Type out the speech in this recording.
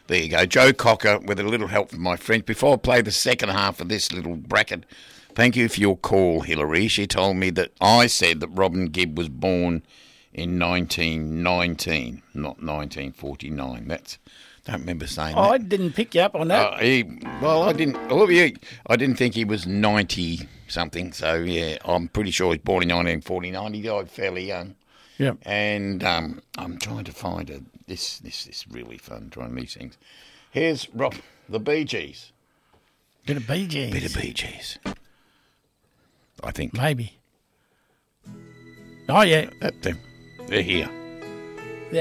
There you go. Joe Cocker, with a little help from my friends. Before I play the second half of this little bracket, thank you for your call, Hillary. She told me that I said that Robin Gibb was born in 1919, not 1949. Don't remember saying that. I didn't pick you up on that. I didn't think he was 90 something. So yeah, I'm pretty sure he was born in 1949. He died fairly young. Yeah. And I'm trying to find this is really fun trying these things. Here's the Bee Gees. Bit of Bee Gees. Bit of Bee Gees. I think Maybe. Oh, yeah. they're here.